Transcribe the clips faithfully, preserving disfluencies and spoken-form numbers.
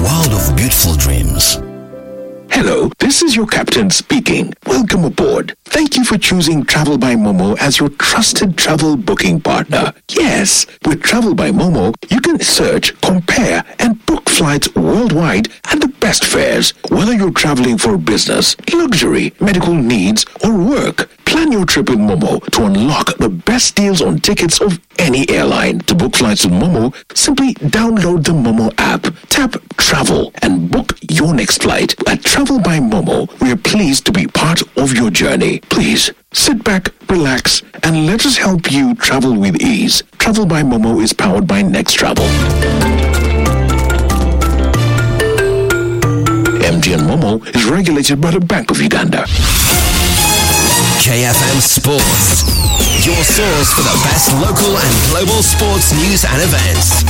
world of beautiful dreams. Hello, this is your captain speaking. Welcome aboard. Thank you for choosing Travel by Momo as your trusted travel booking partner. Yes, with Travel by Momo, you can search, compare, and book flights worldwide at the best fares. Whether you're traveling for business, luxury, medical needs, or work, plan your trip with Momo to unlock the best deals on tickets of any airline. To book flights with Momo, simply download the Momo app, tap Travel, and book your next flight. At Travel by Momo, we're pleased to be part of your journey. Please, sit back, relax, and let us help you travel with ease. Travel by Momo is powered by Next Travel. M T N Momo is regulated by the Bank of Uganda. K F M Sports, your source for the best local and global sports news and events.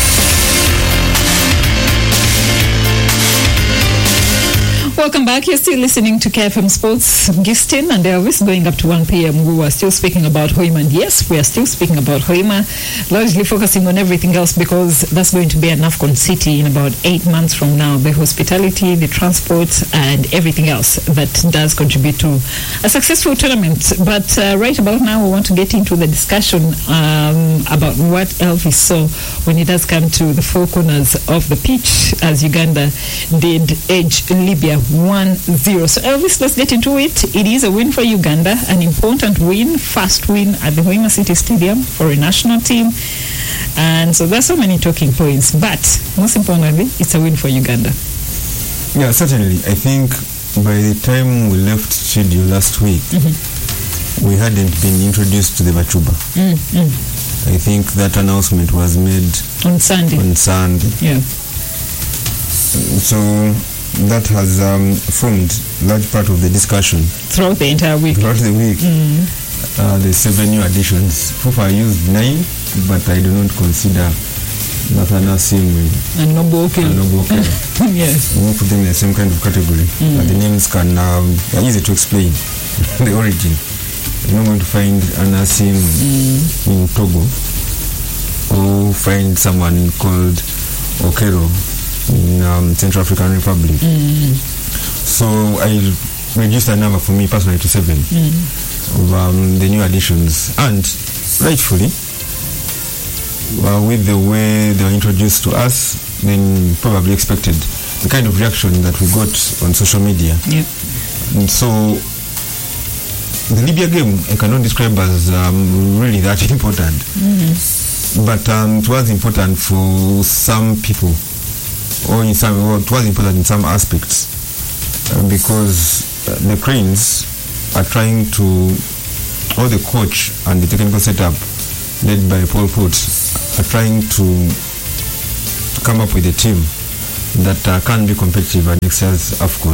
Welcome back. You're still listening to K F M Sports. Gistin and Elvis going up to one p.m. We were still speaking about Hoima. And yes, we are still speaking about Hoima, largely focusing on everything else because that's going to be an AFCON city in about eight months from now. The hospitality, the transport, and everything else that does contribute to a successful tournament. But uh, right about now, we want to get into the discussion um, about what Elvis saw when it does come to the four corners of the pitch as Uganda did edge Libya one zero. So Elvis, let's get into it. It is a win for Uganda, an important win, first win at the Hoima City Stadium for a national team. And so there's so many talking points, but most importantly, it's a win for Uganda. Yeah, certainly. I think by the time we left Chidi last week, mm-hmm. we hadn't been introduced to the Bachuba. Mm-hmm. I think that announcement was made on Sunday. On Sunday. Yeah. So that has um, formed large part of the discussion throughout the entire week. Throughout the week, mm. uh, the seven new additions. So far, I used nine, but I do not consider Nathana Simwe and Nobu Okelo. And Nobu Okelo. Yes, we put them in the same kind of category. Mm. Uh, the names can um, are easy to explain the origin. You're not going to find Anasim mm. in Togo, or find someone called Okero in um, Central African Republic. Mm. So I reduced the number for me personally to seven mm. of um, the new additions, and rightfully, uh, with the way they were introduced to us, then probably expected the kind of reaction that we got on social media. Yep. And so the Libya game I cannot describe as um, really that important, mm-hmm. but um, it was important for some people. Or in some, or it was important in some aspects uh, because uh, the Cranes are trying to, or the coach and the technical setup led by Paul Put are trying to come up with a team that uh, can be competitive at next year's AFCON.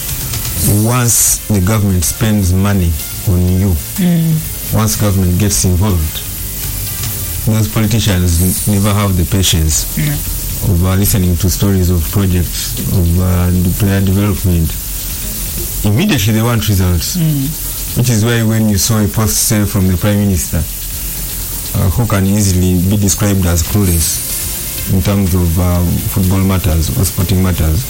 Once the government spends money on you, mm. once government gets involved, those politicians never have the patience. Yeah. of uh, listening to stories of projects, of uh, player development. Immediately they want results, mm. which is why when you saw a post say from the Prime Minister, uh, who can easily be described as clueless in terms of uh, football matters or sporting matters,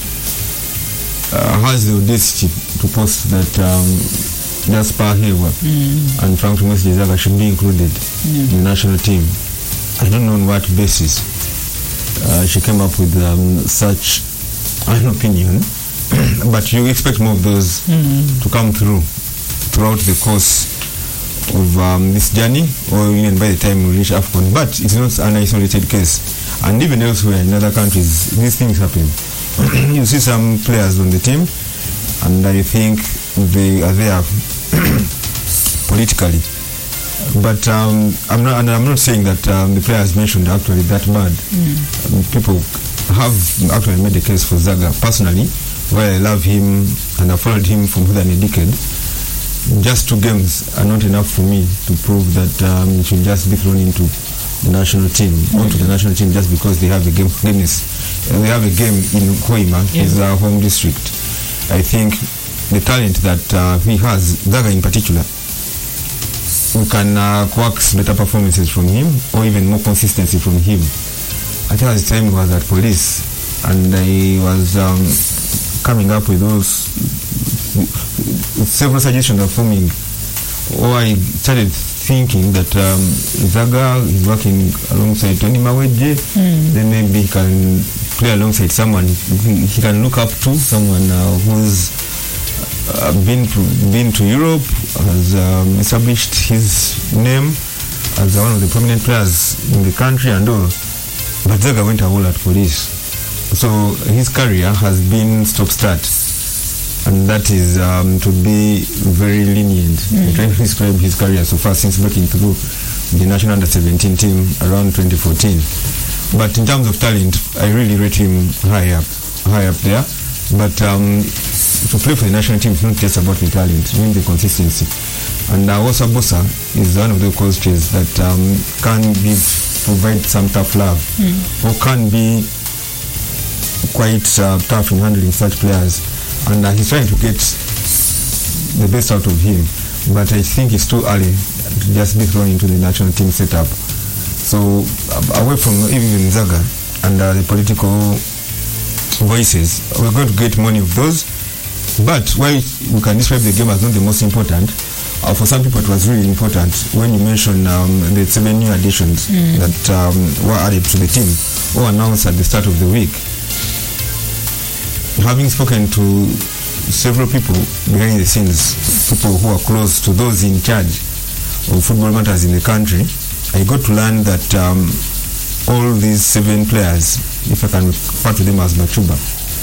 uh, has the audacity to post that um, Gaspar Hayward mm. and Frank Moses should be included mm. in the national team. I don't know on what basis. Uh, she came up with um, such an opinion, but you expect more of those mm-hmm. to come through throughout the course of um, this journey, or even by the time we reach AFCON. But it's not an isolated case, and even elsewhere in other countries, these things happen. You see some players on the team, and I think they are there politically. But um, I'm not, and I'm not saying that um, the players mentioned are actually that bad. Mm. Um, people have actually made a case for Zaga. Personally, while I love him and I followed him for more than a decade, just two games are not enough for me to prove that um, he should just be thrown into the national team, mm. onto the national team just because they have a game. Goodness, they have a game in Hoima, yeah. his uh, home district. I think the talent that uh, he has, Zaga in particular, we can uh, coax better performances from him or even more consistency from him. I think at the time he was at police, and I was um, coming up with those several suggestions of forming, or I started thinking that um, Zaga is working alongside Tony Maweje, mm. then maybe he can play alongside someone he, he can look up to, someone uh, who's uh, been to, been to Europe, has um, established his name as one of the prominent players in the country and all. But Zaga went a whole at police. So his career has been stop-start. And that is um, to be very lenient. Mm. I'm trying to describe his career so far since breaking through the national under seventeen team around twenty fourteen. But in terms of talent, I really rate him high up, high up there. But um, to play for the national team is not just about the talent, even the consistency. And uh, Osa Bosa is one of the coaches that um, can give, provide some tough love, mm. or can be quite uh, tough in handling such players. And uh, he's trying to get the best out of him, but I think it's too early to just be thrown into the national team setup. So uh, away from even Zaga and uh, the political voices, we're going to get many of those. But while we can describe the game as not the most important, uh, for some people it was really important when you mentioned um, the seven new additions mm. that um, were added to the team or announced at the start of the week. Having spoken to several people behind the scenes, people who are close to those in charge of football matters in the country, I got to learn that um, all these seven players, if I can refer to them as Bachuba,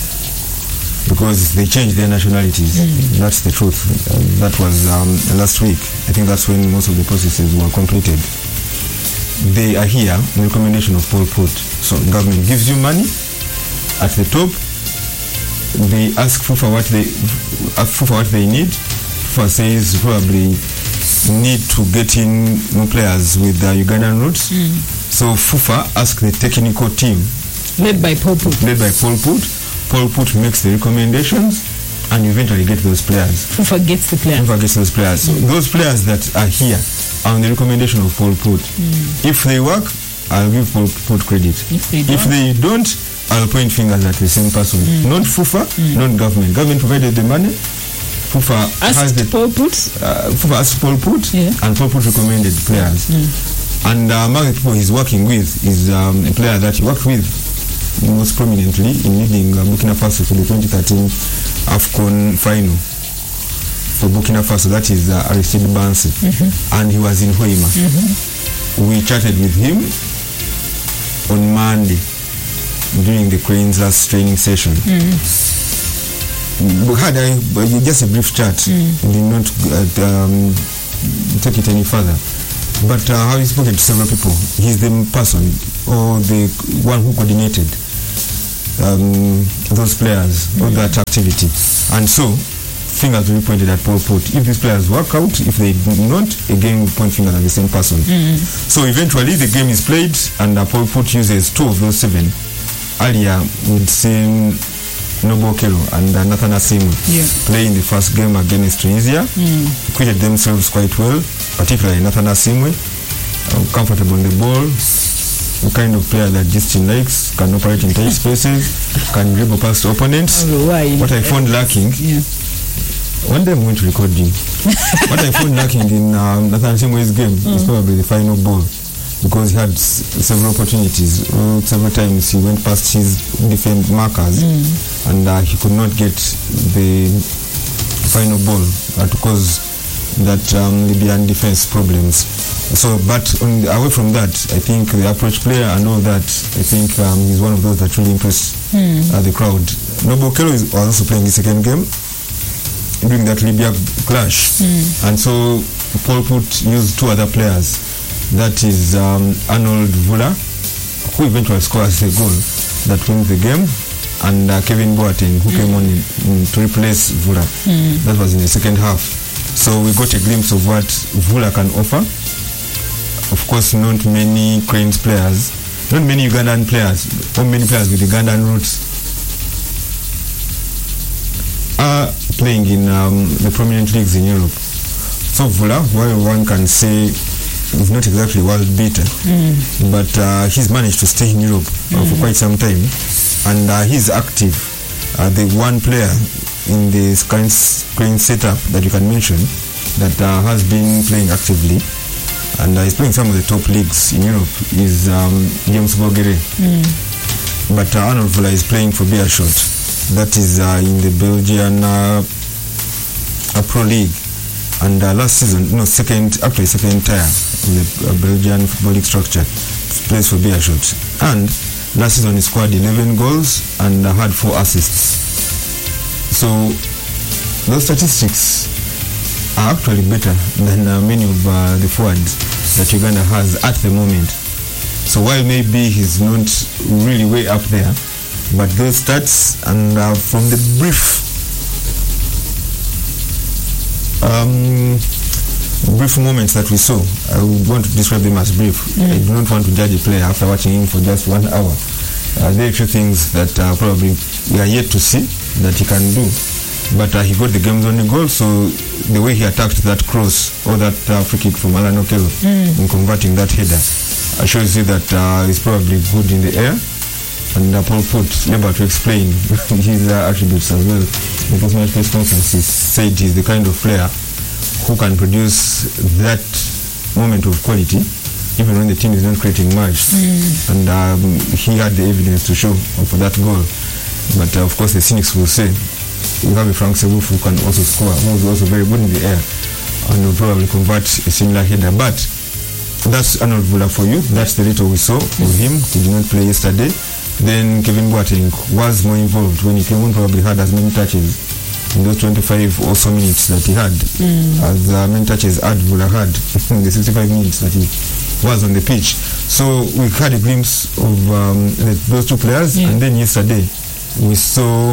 because they changed their nationalities. Mm. That's the truth. Uh, that was um, last week. I think that's when most of the processes were completed. They are here on recommendation of Pol Pot. So the government gives you money at the top. They ask FIFA what they ask FIFA what they need. FIFA says probably need to get in more players with the Ugandan roots. Mm. So FIFA asks the technical team led by Pol Pot. Led by Pol Pot. Pol Pot makes the recommendations, and you eventually get those players. FIFA gets the players. FIFA gets those players. Mm. So those players that are here are on the recommendation of Pol Pot. Mm. If they work, I'll give Pol Pot credit. If they don't, if they don't I'll point fingers at the same person. Mm. Not FIFA, mm. not government. Government provided the money. FIFA asked has the Pol Pot. Uh, FIFA asked Pol Pot, yeah. and Pol Pot recommended players. Mm. And uh, among the people he's working with is um, a player that he worked with most prominently in leading uh, Burkina Faso to the twenty thirteen AFCON final for Burkina Faso. That is uh, Aristide Bansi, mm-hmm. and he was in Hoima. Mm-hmm. We chatted with him on Monday during the Queen's last training session. Mm. We had a, just a brief chat, mm. did not uh, um, take it any further. But uh, how he's spoken to several people, he's the person or the one who coordinated um, those players, mm. or that activity. And so, fingers will be pointed at Pol Pot. If these players work out, if they do not, again we point fingers at the same person. Mm. So eventually the game is played, and uh, Pol Pot uses two of those seven. Earlier, we'd seen Noble Kelo and uh, Nathan Asimu yeah. play in the first game against Tunisia. Mm. Acquitted themselves quite well, particularly Nathan Asimu, uh, comfortable on the ball, the kind of player that Justin likes, can operate in tight spaces, can dribble past opponents. What I found lacking, yeah. one day I'm going to record you. What I found lacking in um, Nathan Asimu's game mm. is probably the final ball. Because he had s- several opportunities. Uh, several times he went past his defense markers, mm. and uh, he could not get the final ball uh, to cause that um, Libyan defense problems. So, but on the, away from that, I think the approach player and all that, I think um, he's one of those that really impressed mm. uh, the crowd. Noble Kelo was also playing the second game during that Libya clash, mm. and so Pol Pot used two other players. That is um, Arnold Vula, who eventually scores the goal that wins the game, and uh, Kevin Boateng, who mm. came on in, in to replace Vula. Mm. That was in the second half. So we got a glimpse of what Vula can offer. Of course, not many Cranes players, not many Ugandan players, or many players with Ugandan roots are playing in um, the prominent leagues in Europe. So Vula, while one can say he's not exactly world beater, mm. but uh, he's managed to stay in Europe uh, mm. for quite some time, and uh, he's active. Uh, the one player in this current, current setup that you can mention that uh, has been playing actively and uh, is playing some of the top leagues in Europe is um, James Bourgaret. Mm. But uh, Arnold Vula is playing for Beerschot. That is uh, in the Belgian uh, uh, Pro League. And uh, last season, no, second, actually second tier in the uh, Belgian football league structure, plays for Beerschot. And last season he scored eleven goals and uh, had four assists. So those statistics are actually better than uh, many of uh, the forwards that Uganda has at the moment. So while maybe he's not really way up there, but those stats and uh, from the brief um, brief moments that we saw, I would want to describe them as brief. Mm. I do not want to judge a player after watching him for just one hour. Uh, there are a few things that uh, probably we are yet to see that he can do. But uh, he got the game's only goal, so the way he attacked that cross or that uh, free kick from Alan Okello mm. in converting that header uh, shows you that uh, he's probably good in the air. And uh, Paul Put, able to explain his uh, attributes as well. In the post-match press conference, he said he's the kind of player who can produce that moment of quality even when the team is not creating much. Mm. And um, he had the evidence to show for that goal. But uh, of course the cynics will say, we have a Frank Sebuf who can also score, who is also very good in the air and will probably convert a similar header. But that's Arnold Vula for you. That's the little we saw of him. He did not play yesterday. Then Kevin Boateng was more involved when he came on, probably had as many touches in those twenty-five or so minutes that he had mm. as uh, many touches as Vula had in the sixty-five minutes that he was on the pitch. So we had a glimpse of um, those two players, yeah. And then yesterday we saw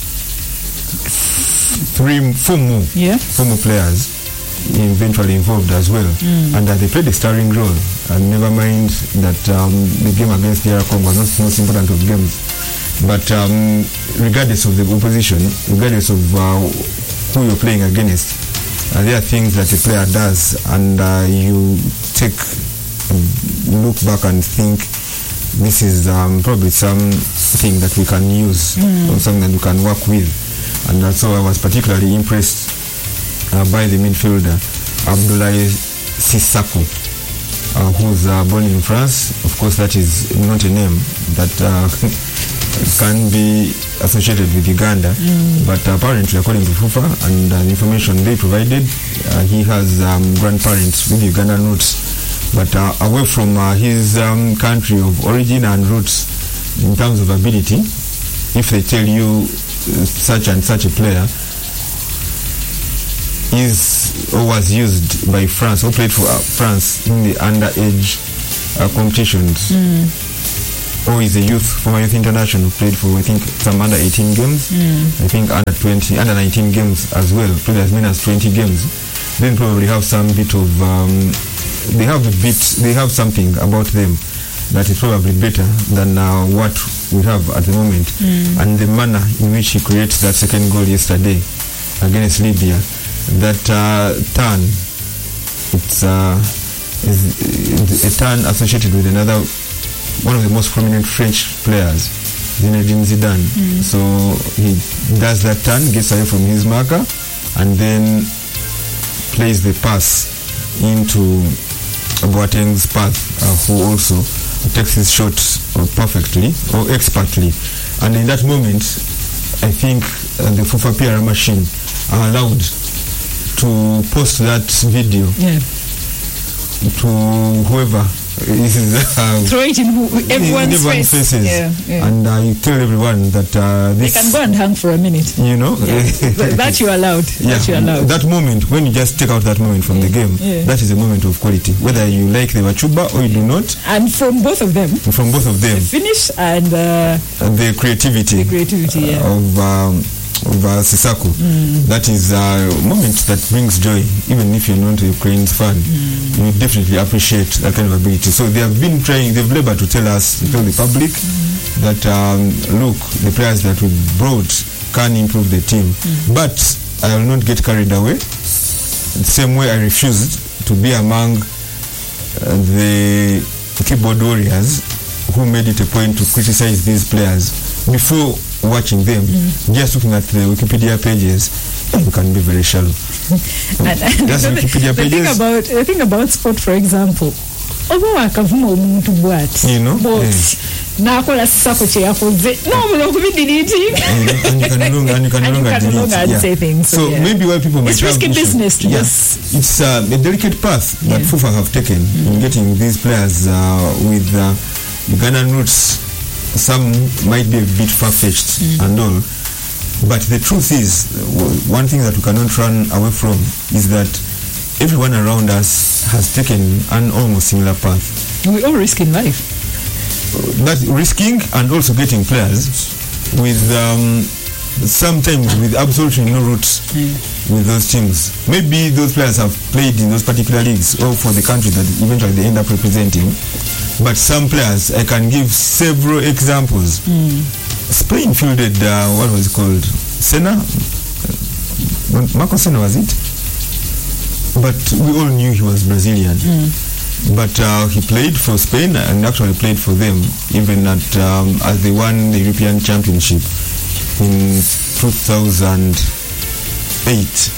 three, four more, yeah. four more players eventually involved as well, mm. and uh, they played a starring role. And never mind that um, the game against D R Congo was not the most important of games, but um, regardless of the opposition, regardless of uh, who you're playing against, uh, there are things that a player does, and uh, you take look back and think this is um, probably something that we can use, mm. or something that we can work with. And uh, so I was particularly impressed uh, by the midfielder Abdoulaye Sissako, uh, who's uh, born in France. Of course, that is not a name that uh, can be associated with Uganda, mm. but apparently, according to FIFA and uh, the information they provided, uh, he has um, grandparents with Ugandan roots. But uh, away from uh, his um, country of origin and roots, in terms of ability, if they tell you uh, such and such a player is or was used by France or played for uh, France in the underage uh, competitions, mm. or is a youth, former youth international, played for I think some under eighteen games, mm. I think under twenty, under nineteen games as well, played as many as twenty games, then probably have some bit of um, they have a bit, they have something about them that is probably better than uh, what we have at the moment. Mm. And the manner in which he creates that second goal yesterday against Libya, that uh, turn, it's uh, is a turn associated with another, one of the most prominent French players, Zinedine Zidane. Mm. So he does that turn, gets away from his marker, and then plays the pass into Boateng's path, uh, who also takes his shot uh, perfectly or expertly. And in that moment, I think uh, the FIFA P R machine are allowed to post that video, yeah. to whoever is uh, throw it in who, everyone's, in everyone's face. faces, yeah, yeah. and uh, you tell everyone that uh, this, they can go and hang for a minute. You know, yeah. that you're allowed. Yeah, that you're allowed. That moment when you just take out that moment from yeah. the game, yeah. that is a moment of quality. Whether you like the Wachuba or you do not, and from both of them, from both of them, the finish and, uh, and the creativity, the creativity yeah. uh, of. Um, of uh, Sissako. Mm. That is a moment that brings joy, even if you're not a Ukraine's fan. Mm. You definitely appreciate that kind of ability. So they have been trying, they've labored to tell us, to tell the public, mm. that um, look, the players that we brought can improve the team. Mm. But I will not get carried away. The same way I refused to be among uh, the keyboard warriors who made it a point to criticize these players before watching them, mm. just looking at the Wikipedia pages, you can be very shallow. and, and Just the, Wikipedia the pages. thing about the thing about sport, for example, although I can to what You know, but yeah. now call us sako che yakoze no we don't be deleting and, and you can no longer and you can no And you longer can no delete. longer yeah. say things, So, so, yeah. maybe why people might It's have risky issue. business to yeah. just- It's uh, a delicate path that Yeah. FIFA have taken mm. in getting these players uh, with uh, Ugandan roots. Some might be a bit far-fetched mm. and all, but the truth is, uh, one thing that we cannot run away from is that everyone around us has taken an almost similar path. we all risk in life. That risking and also getting players with um, sometimes with absolutely no roots Yeah. with those teams. Maybe those players have played in those particular leagues or for the country that eventually they end up representing. But some players, I can give several examples. Mm. Spain fielded uh, what was it called? Senna? Uh, Marco Senna, was it? But we all knew he was Brazilian. Mm. But uh, he played for Spain and actually played for them, even at um, as they won the European Championship in two thousand eight.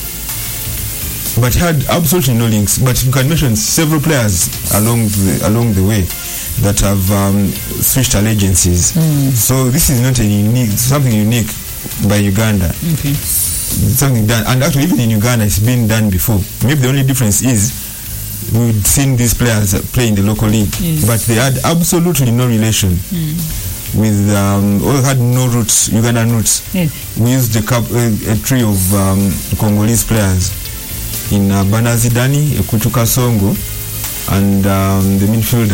But he had absolutely no links. But you can mention several players along the along the way that have um, switched allegiances. Mm. So this is not a unique something unique by Uganda. Okay. Something done, and actually even in Uganda it's been done before. Maybe the only difference is we've seen these players play in the local league, Yes. but they had absolutely no relation Mm. with, um, or had no roots, Ugandan roots. Yeah. We used a, cup, a, a tree of um, Congolese players in uh, Banazidani, Ekutu Kasongo, and um, the midfielder,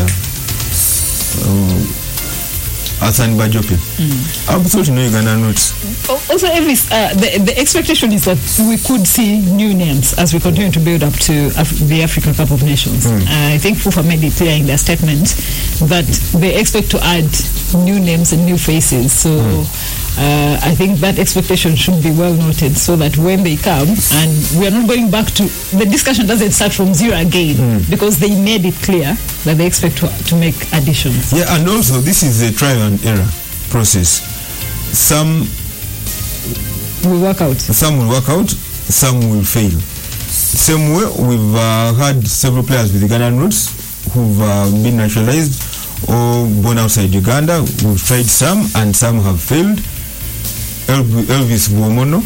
uh, Hassan Bajope. Mm. Absolutely no Ugandan roots. Also, Elvis, uh, the, the expectation is that we could see new names as we continue to build up to Af- the Africa Cup of Nations. Mm. Uh, I think FIFA made it clear in their statement that they expect to add new names and new faces. So mm. uh, I think that expectation should be well noted so that when they come, and we are not going back to, the discussion doesn't start from zero again mm. because they made it clear that they expect to, to make additions. Yeah, and also this is a trial and error process. Some will work out. Some will work out, some will fail. Same way, we've uh, had several players with Ugandan roots who've uh, been naturalized or born outside Uganda. We've tried some, and some have failed. El- Elvis Buomono.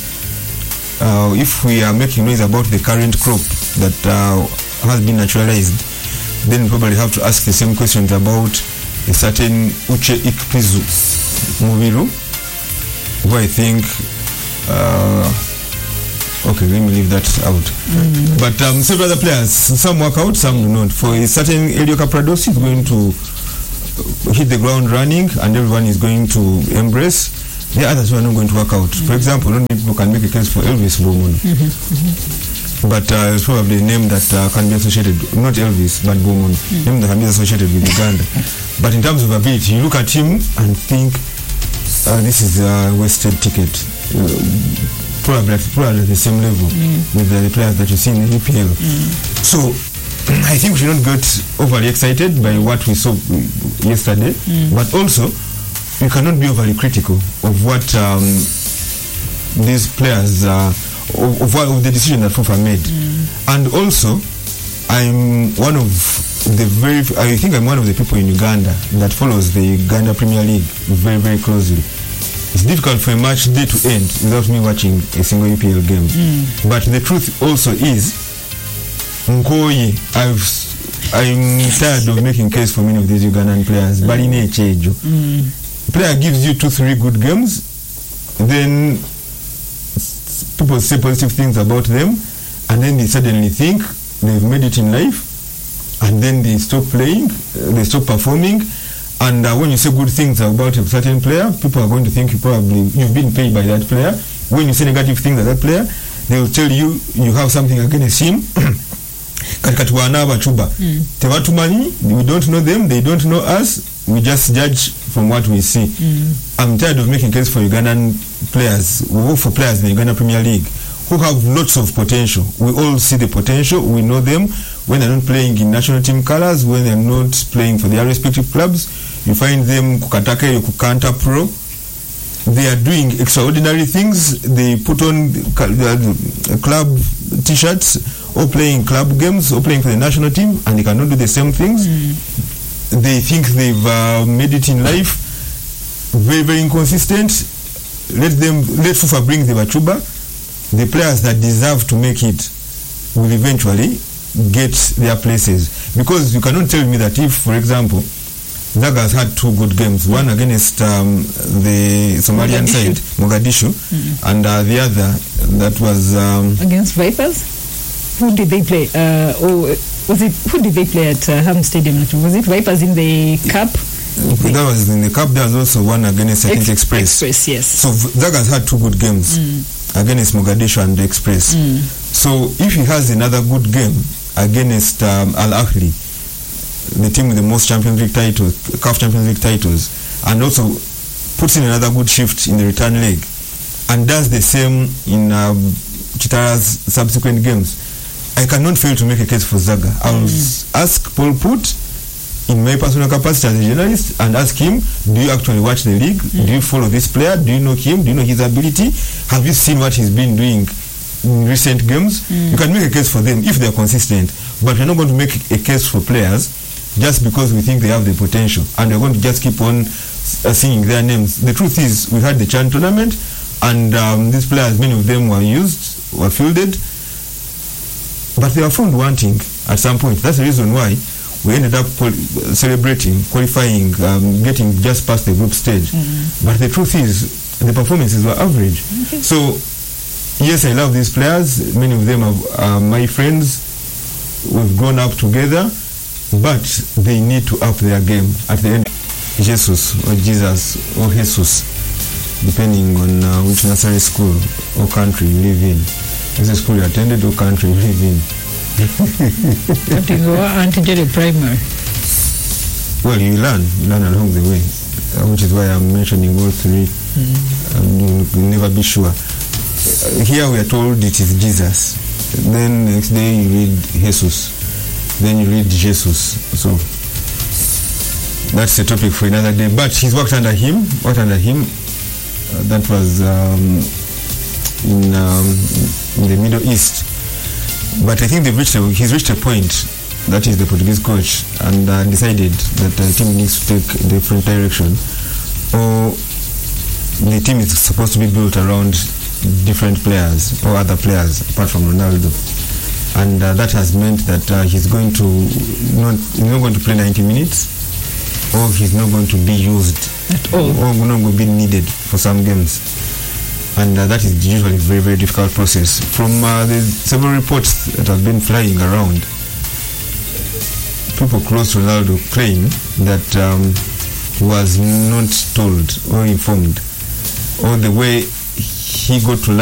Uh, if we are making noise about the current crop that uh, has been naturalized, then we probably have to ask the same questions about a certain Uche Ikpizu Mubiru, who I think uh, okay, let me leave that out. Mm. But um, several other players, some work out, some do not. For a certain Elio Capradosi is going to hit the ground running and everyone is going to embrace. The others who are not going to work out. Mm. For example, not many people can make a case for Elvis Bomono. Mm-hmm. Mm-hmm. But uh, it's probably a name that uh, can be associated, not Elvis, but Bomono, mm. name that can be associated with Uganda. But in terms of ability, you look at him and think, uh, this is a wasted ticket. Uh, probably, at, probably at the same level mm. with uh, the players that you see in the E P L. Mm. So, I think we should not get overly excited by what we saw yesterday, mm. but also, we cannot be overly critical of what um, these players, uh, of, of, what, of the decision that FIFA made. Mm. And also, I'm one of the very, I think I'm one of the people in Uganda that follows the Uganda Premier League very, very closely. It's difficult for a match day to end without me watching a single E P L game. Mm. But the truth also is, Nkoye, I've, I'm tired of making case for many of these Ugandan players. Baline Chejo. Mm. Player gives you two, three good games, then people say positive things about them, and then they suddenly think they've made it in life, and then they stop playing, uh, they stop performing, and uh, when you say good things about a certain player, people are going to think you probably you've been paid by that player. When you say negative things about that player, they will tell you you have something against him. Katikati wanaba chuba. Tewatumani, we don't know them, they don't know us. We just judge from what we see. Mm. I'm tired of making case for Ugandan players. We work for players in the Uganda Premier League who have lots of potential. We all see the potential. We know them when they're not playing in national team colors, when they're not playing for their respective clubs. You find them kukatake kukanta pro they are doing extraordinary things. They put on club t-shirts or playing club games or playing for the national team, and they cannot do the same things. Mm. They think they've uh, made it in life. Very, very inconsistent. Let them, let FIFA bring the Bachuba. The players that deserve to make it will eventually get their places. Because you cannot tell me that if, for example, Zaga has had two good games, one against um, the Somalian Mogadishu. side, Mogadishu, mm-hmm. and uh, the other that was um, against Vipers. Who did they play? Uh, or was it who did they play at uh, Ham Stadium? Was it Vipers in the cup? That was in the cup. There was also one against I think Ex- Express. Express, yes. So Zaga has had two good games mm. against Mogadishu and Express. Mm. So if he has another good game against um, Al Ahly, the team with the most Champions League titles, C A F Champions League titles, and also puts in another good shift in the return leg, and does the same in um, Chitara's subsequent games, I cannot fail to make a case for Zaga. I will mm. ask Paul Put, in my personal capacity as a journalist, and ask him, do you actually watch the league? Mm. Do you follow this player? Do you know him? Do you know his ability? Have you seen what he's been doing in recent games? Mm. You can make a case for them if they're consistent, but we're not going to make a case for players just because we think they have the potential, and we're going to just keep on uh, singing their names. The truth is, we had the Chan tournament, and um, these players, many of them were used, were fielded, but they were found wanting at some point. That's the reason why we ended up quali- celebrating, qualifying, um, getting just past the group stage. Mm-hmm. But the truth is, the performances were average. Okay. So, yes, I love these players. Many of them are uh, my friends. We've grown up together. But they need to up their game at the end. Jesus or Jesus or Jesus, depending on uh, which nursery school or country you live in. Is the school you attended or country you live in? But you go until primary. Well, you learn, you learn along the way, uh, which is why I'm mentioning all three. Mm-hmm. Um, you'll never be sure. Uh, here we are told it is Jesus. Then next day you read Jesus. Then you read Jesus. So that's a topic for another day. But he's worked under him. Worked under him. Uh, that was um, in, um, in the Middle East. But I think they've reached a, he's reached a point, that is the Portuguese coach, and uh, decided that the team needs to take a different direction, or the team is supposed to be built around different players or other players apart from Ronaldo, and uh, that has meant that uh, he's going to not he's not going to play ninety minutes, or he's not going to be used at all, or not going to be needed for some games. And uh, that is usually a very, very difficult process. From uh, the several reports that have been flying around, people close to Ronaldo claim that um, he was not told or informed, or the way he got to learn